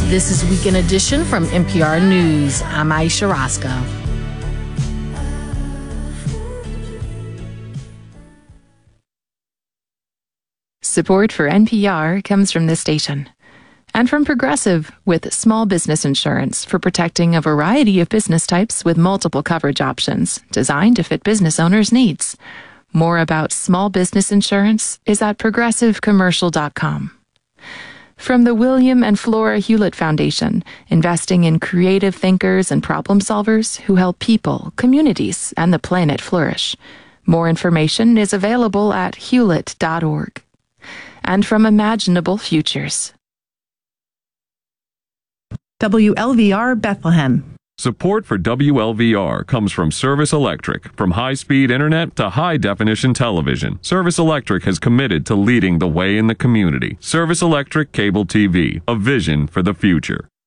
This is Weekend Edition from NPR News. I'm Aisha Roscoe. Support for NPR comes from this station and from Progressive with small business insurance for protecting a variety of business types with multiple coverage options designed to fit business owners' needs. More about small business insurance is at progressivecommercial.com. From the William and Flora Hewlett Foundation, investing in creative thinkers and problem solvers who help people, communities, and the planet flourish. More information is available at hewlett.org. And from Imaginable Futures. WLVR Bethlehem. Support for WLVR comes from Service Electric. From high-speed internet to high-definition television, Service Electric has committed to leading the way in the community. Service Electric Cable TV, a vision for the future.